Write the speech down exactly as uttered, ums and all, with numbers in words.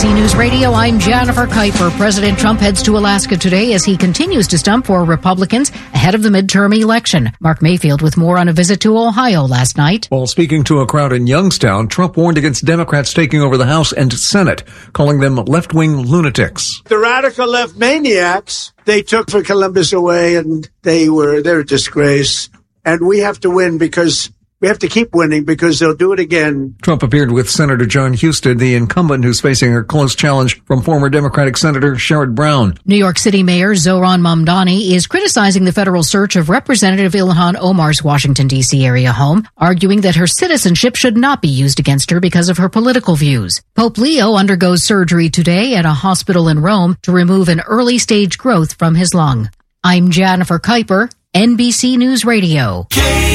C News Radio, I'm Jennifer Kuiper. President Trump heads to Alaska today as he continues to stump for Republicans ahead of the midterm election. Mark Mayfield with more on a visit to Ohio last night. While speaking to a crowd in Youngstown, Trump warned against Democrats taking over the House and Senate, calling them left-wing lunatics. The radical left maniacs, they took for Columbus away, and they were, they're a disgrace. And we have to win because we have to keep winning because they'll do it again. Trump appeared with Senator John Husted, the incumbent who's facing a close challenge from former Democratic Senator Sherrod Brown. New York City Mayor Zohran Mamdani is criticizing the federal search of Representative Ilhan Omar's Washington, D C area home, arguing that her citizenship should not be used against her because of her political views. Pope Leo undergoes surgery today at a hospital in Rome to remove an early-stage growth from his lung. I'm Jennifer Kuiper, N B C News Radio.